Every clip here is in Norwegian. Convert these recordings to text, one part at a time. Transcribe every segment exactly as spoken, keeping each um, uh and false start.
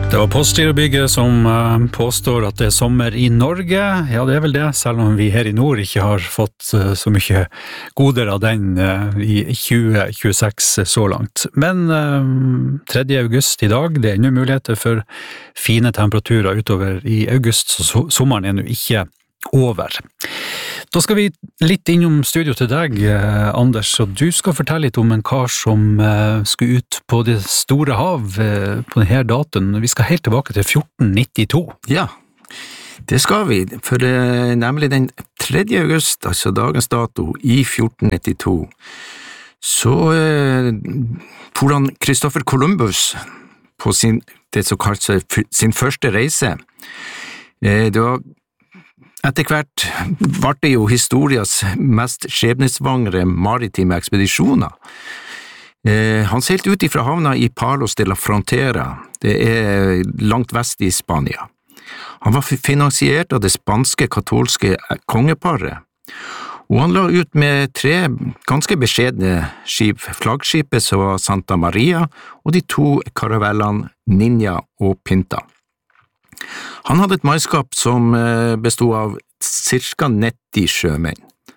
Det var Postgirobygget som uh, påstår at det er sommer i Norge. Ja, det er vel det, selv om vi her i nord ikke har fått uh, så mye goder av den uh, i tjue tjueseks så langt. Men uh, tredje august i dag, det er ennå muligheter for fine temperaturer utover i august, så so- sommeren er nå ikke over. Da skal vi litt innom studio til deg, eh, Anders, og du skal fortelle litt om en kar som eh, skulle ut på det store hav eh, på denne datoen. Vi skal helt tilbake til fjorten nittito. Ja, det skal vi, for det er nemlig den tredje august, altså dagens dato, i fjorten nittito, så eh, for han Christopher Columbus på sin, det som kalte sin første reise. Eh, det var Etter hvert var det jo historias mest skjebnesvangre maritime ekspedisjoner. Eh, han seilte ut ifra havna i Palos de la Frontera, det er langt vest i Spania. Han var finansiert av det spanske katolske kongeparet, og han la ut med tre ganske beskjedne skip, flaggskipet som var Santa Maria, og de to karavellene Ninja og Pinta. Han hadde et mannskap som bestod av cirka nitti sjømenn.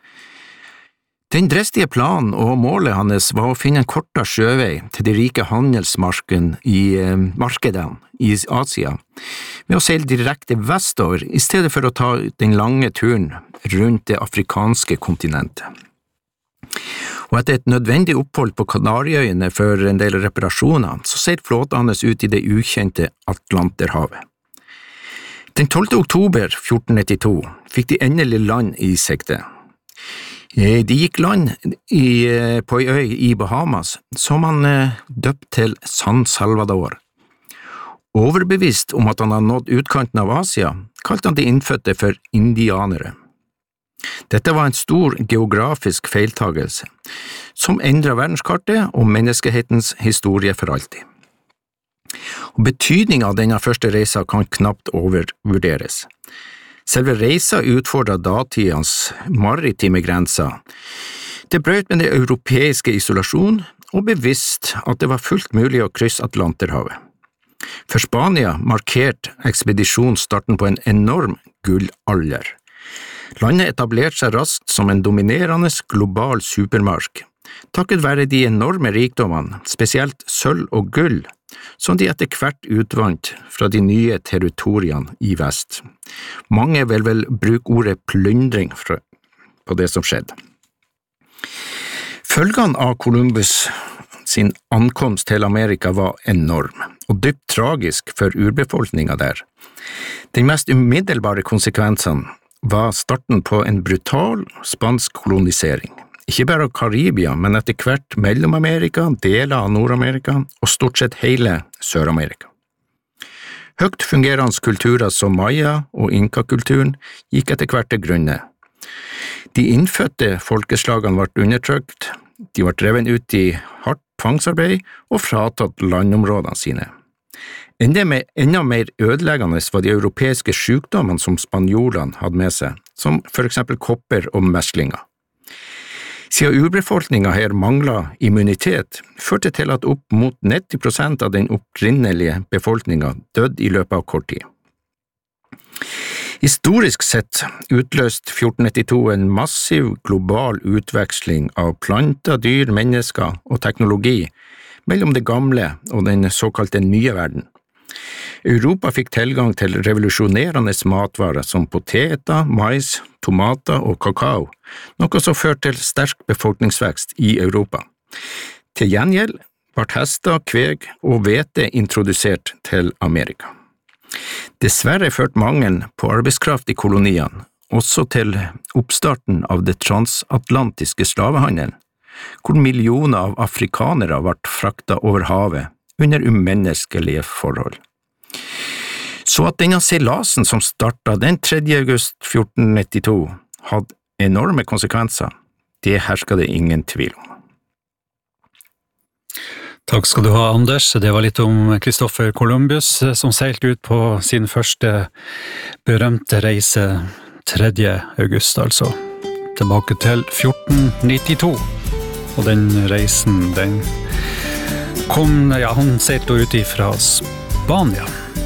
Den dristige planen og målet hans var å finne en kortere sjøvei til de rike handelsmarkedene i markedene i Asia, ved å seile direkte vestover i stedet for å ta den lange turen rundt det afrikanske kontinentet. Og etter et nødvendig opphold på Kanariøyene for en del reparasjoner, så seilte flåten hans ut i det ukjente Atlanterhavet. Den tolvte oktober fjorten nittito fikk de endelig land i sikte. De gikk land i, på en øy i Bahamas, som han døpt til San Salvador. Overbevist om at han hadde nådd utkanten av Asia, kalte han de innfødte for indianere. Dette var en stor geografisk feiltagelse, som endret verdenskartet og menneskehetens historie for alltid. Og betydningen av denne første reisa kan knapt overvurderes. Selve reisa utfordret datidens maritime grenser. Det brøt med det europeiske isolasjon og bevisst at det var fullt mulig å krysse Atlanterhavet. For Spania markerte ekspedisjonen starten på en enorm gullalder. Landet etablerte seg raskt som en dominerende global supermark, takket være de enorme rikdommene, spesielt sølv og gull, som de etter hvert utvant fra de nye territoriene i vest. Mange vil vel bruke ordet plyndring på det som skjedde. Følgene av Columbus sin ankomst til Amerika var enorm, og dypt tragisk for urbefolkningen der. Den mest umiddelbare konsekvensen var starten på en brutal spansk kolonisering. Ikke bare av Karibia, men etter hvert Mellom-Amerika, deler av Nord-Amerika og stort sett hele Sør-Amerika. Høyt fungerende kulturer som Maya og Inka-kulturen gikk etter hvert til grunne. De innfødte folkeslagene ble undertrykt, de ble drevet ut i hardt tvangsarbeid og fratatt landområdene sine. Enda, med, enda mer ødeleggende var de europeiske sykdommene som spanjolene hadde med seg, som for eksempel kopper og meslinger. Siden urbefolkningen her manglet immunitet, førte til at opp mot nitti prosent av den opprinnelige befolkningen døde i løpet av kort tid. Historisk sett utløste fjorten nittito en massiv global utveksling av planter, dyr, mennesker og teknologi mellom det gamle og den såkalte nye verden. Europa fikk tilgang til revolusjonerende matvarer som poteter, mais, tomater og kakao, noe som førte til sterk befolkningsvekst i Europa. Til gjengjeld ble hester, kveg og hvete introdusert til Amerika. Dessverre førte mangelen på arbeidskraft i koloniene også til oppstarten av det transatlantiske slavehandelen, hvor millioner av afrikanere ble fraktet over havet under umenneskelige forhold. Så at denne seilasen som startet den tredje august fjorten nittito hadde enorme konsekvenser, det hersker det ingen tvil om. Takk skal du ha, Anders. Det var litt om Christopher Columbus, som seilte ut på sin første berømte reise tredje august, altså. Tilbake til fjorten nittito. Og den reisen, den kom, ja, han seilte ut ifra Spania.